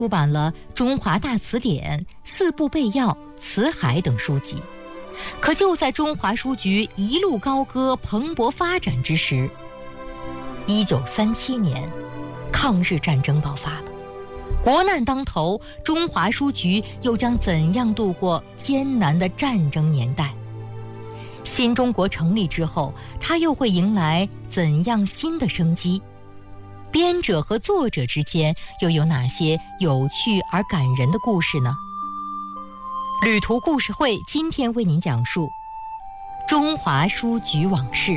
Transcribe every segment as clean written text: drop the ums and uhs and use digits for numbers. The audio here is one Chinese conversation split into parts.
出版了《中华大词典》《四部备要》《辞海》等书籍。可就在中华书局一路高歌蓬勃发展之时，1937年，抗日战争爆发了。国难当头，中华书局又将怎样度过艰难的战争年代？新中国成立之后，它又会迎来怎样新的生机？编者和作者之间又有哪些有趣而感人的故事呢？旅途故事会今天为您讲述中华书局往事。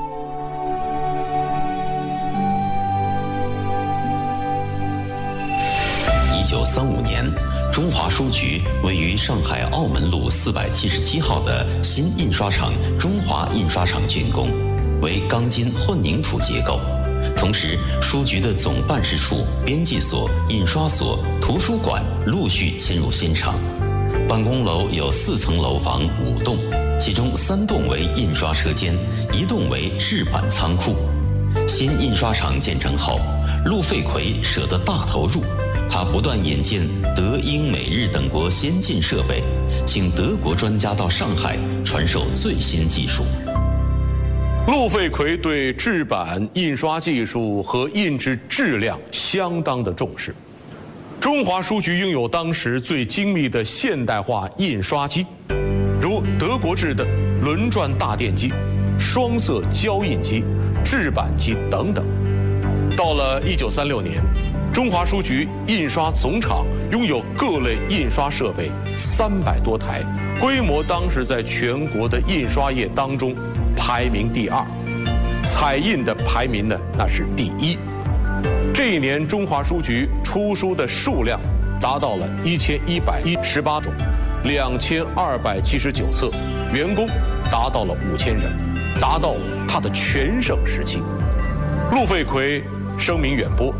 1935年，中华书局位于上海澳门路477号的新印刷厂中华印刷厂竣工，为钢筋混凝土结构。同时，书局的总办事处、编辑所、印刷所、图书馆陆续迁入新厂。办公楼有4层楼房5栋，其中3栋为印刷车间，1栋为制版仓库。新印刷厂建成后，陆废奎舍得大投入。他不断引进德、英、美、日等国先进设备，请德国专家到上海传授最新技术。 陆废奎对制版、印刷技术和印制质量相当的重视。中华书局拥有当时最精密的现代化印刷机，如德国制的轮转大电机、双色胶印机、制版机等等。到了1936年，中华书局印刷总厂拥有各类印刷设备300多台，规模当时在全国的印刷业当中排名第2，彩印的排名呢那是第1。这一年，中华书局出书的数量达到了1118种，2279册，员工达到了5000人，达到它的全盛时期。陆废奎声名远播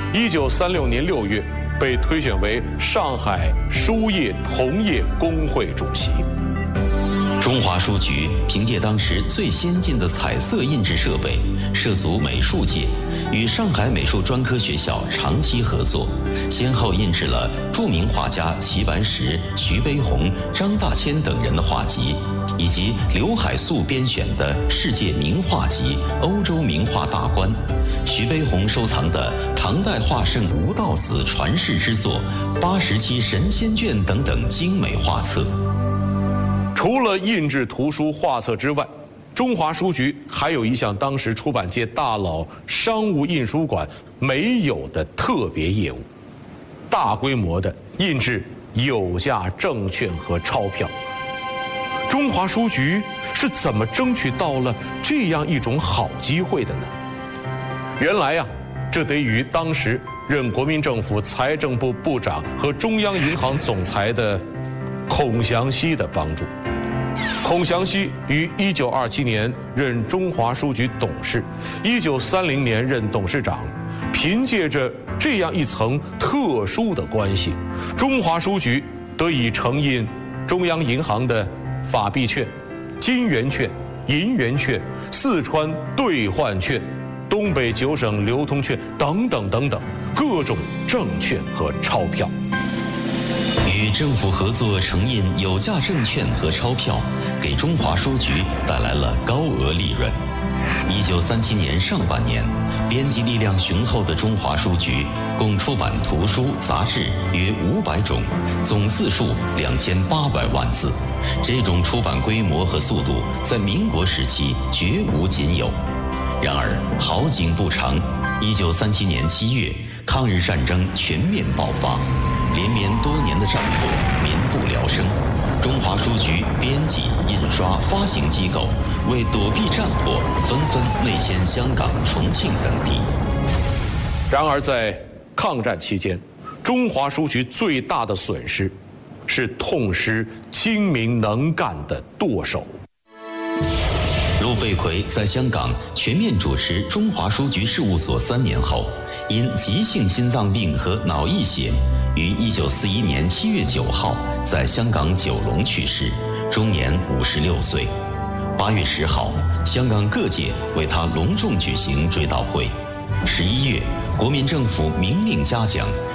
，1936年6月被推选为上海书业同业工会主席。 中华书局凭借当时最先进的彩色印制设备，涉足美术界，与上海美术专科学校长期合作，先后印制了著名画家齐白石、徐悲鸿、张大千等人的画集，以及刘海粟编选的《世界名画集》《欧洲名画大观》，徐悲鸿收藏的唐代画圣吴道子传世之作《87神仙卷》等等精美画册。 除了印制图书画册之外，中华书局还有一项当时出版界大佬商务印书馆没有的特别业务，大规模的印制有价证券和钞票。中华书局是怎么争取到了这样一种好机会的呢？原来呀，这得于当时任国民政府财政部部长和中央银行总裁的孔祥熙的帮助。孔祥熙于1927年任中华书局董事，1930年任董事长。凭借着这样一层特殊的关系，中华书局得以承印中央银行的法币券、金圆券、银圆券、四川兑换券、东北9省流通券等等等等各种证券和钞票。 与政府合作承印有价证券和钞票，给中华书局带来了高额利润。1937年上半年，编辑力量雄厚的中华书局共出版图书、杂志约500种，总字数2800万字。这种出版规模和速度在民国时期绝无仅有。然而好景不长，1937年7月，抗日战争全面爆发，连绵多年的战火民不聊生。中华书局编辑、印刷、发行机构为躲避战火，纷纷内迁香港、重庆等地。 然而在抗战期间，中华书局最大的损失是痛失精明能干的舵手。 陆废奎在香港全面主持中华书局事务所3年后，因急性心脏病和脑溢血，于1941年7月9号在香港九龙去世，终年56岁。8月10号，香港各界为他隆重举行追悼会。11月，国民政府明令嘉奖，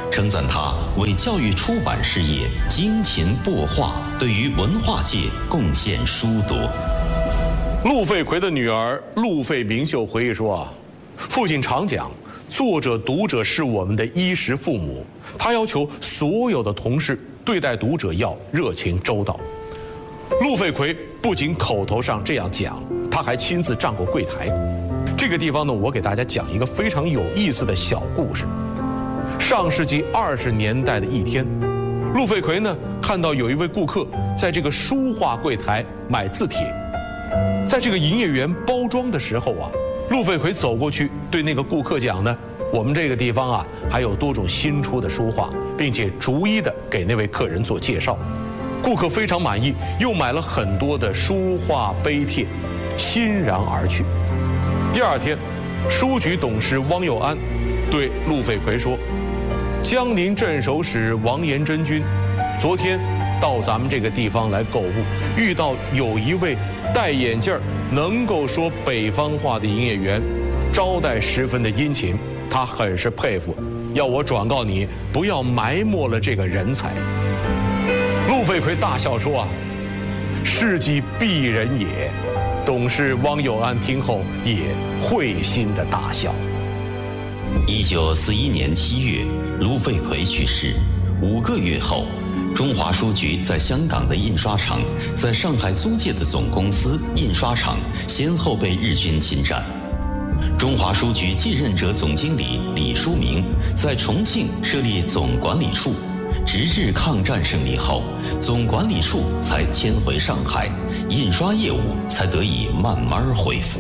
称赞他为教育出版事业精勤擘画，对于文化界贡献殊多。 陆废奎的女儿陆废明秀回忆说啊，父亲常讲，作者读者是我们的衣食父母，他要求所有的同事对待读者要热情周到。陆废奎不仅口头上这样讲，他还亲自站过柜台。这个地方呢，我给大家讲一个非常有意思的小故事。上世纪20年代的一天，陆废奎呢看到有一位顾客在这个书画柜台买字帖，在这个营业员包装的时候啊，陆废奎走过去对那个顾客讲呢，我们这个地方啊还有多种新出的书画，并且逐一的给那位客人做介绍。顾客非常满意，又买了很多的书画碑帖，欣然而去。第二天，书局董事汪佑安对陆废奎说，江宁镇守使王延真君昨天到咱们这个地方来购物，遇到有一位戴眼镜能够说北方话的营业员，招待十分的殷勤，他很是佩服，要我转告你，不要埋没了这个人才。陆废奎大笑说啊，事迹鄙人也。董事汪佑安听后也会心的大笑。 1941年7月，陆废奎去世。5个月后，中华书局在香港的印刷厂、在上海租界的总公司、印刷厂先后被日军侵占。中华书局继任者总经理李书明在重庆设立总管理处。直至抗战胜利后，总管理处才迁回上海，印刷业务才得以慢慢恢复。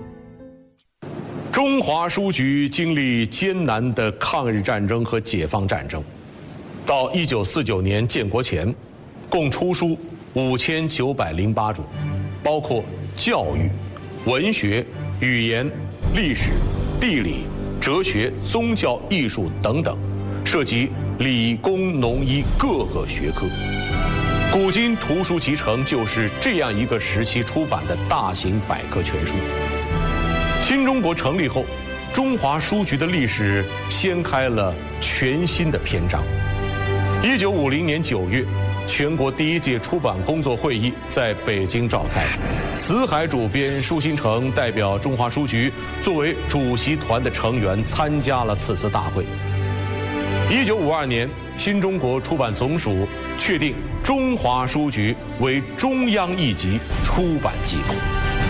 中华书局经历艰难的抗日战争和解放战争，到1949年建国前，共出书5908种，包括教育、文学、语言、历史、地理、哲学、宗教、艺术等等，涉及理工农医各个学科。古今图书集成就是这样一个时期出版的大型百科全书。新中国成立后，中华书局的历史掀开了全新的篇章。1950年9月，全国第1届出版工作会议在北京召开，辞海主编舒新成代表中华书局作为主席团的成员参加了此次大会。1952年，新中国出版总署确定中华书局为中央一级出版机构。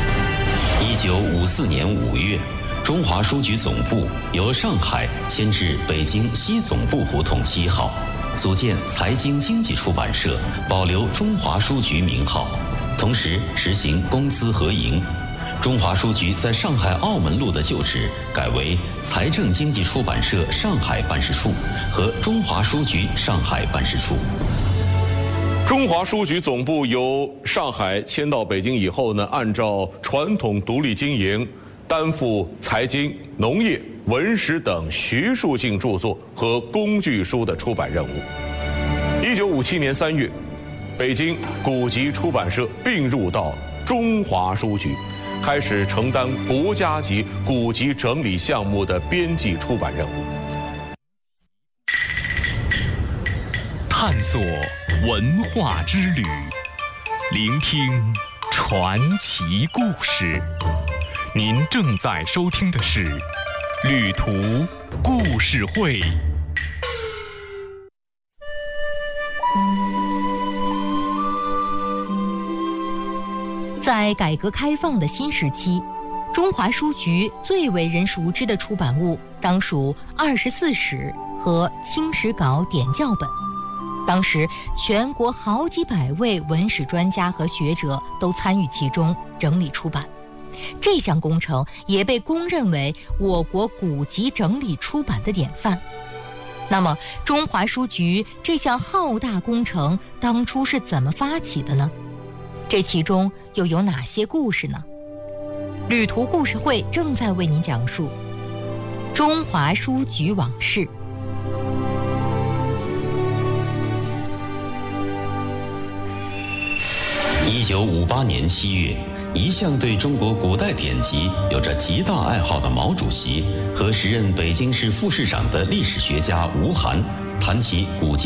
1954年5月，中华书局总部由上海迁至北京西总部胡同7号，组建财经经济出版社，保留中华书局名号，同时实行公私合营。中华书局在上海澳门路的旧址改为财政经济出版社上海办事处和中华书局上海办事处。 中华书局总部由上海迁到北京以后呢，按照传统独立经营，担负财经、农业、文史等学术性著作和工具书的出版任务。1957年3月，北京古籍出版社并入到中华书局，开始承担国家级古籍整理项目的编辑出版任务。 探索文化之旅，聆听传奇故事。您正在收听的是《旅途故事会》。 在改革开放的新时期，中华书局最为人熟知的出版物当属24史和清史稿点校本。当时全国好几百位文史专家和学者都参与其中整理出版，这项工程也被公认为我国古籍整理出版的典范。那么中华书局这项浩大工程当初是怎么发起的呢？这其中又有哪些故事呢？旅途故事会正在为您讲述中华书局往事。 1958年7月， 一向对中国古代典籍有着极大爱好的毛主席和时任北京市副市长的历史学家吴晗谈起古籍